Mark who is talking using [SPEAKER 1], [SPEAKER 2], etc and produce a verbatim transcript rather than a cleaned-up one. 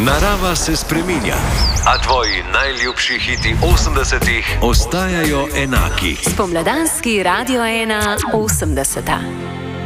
[SPEAKER 1] Narava se spreminja, a tvoji najljubši hiti osemdesetih ostajajo enaki.
[SPEAKER 2] Spomladanski Radio ena osemdeseta.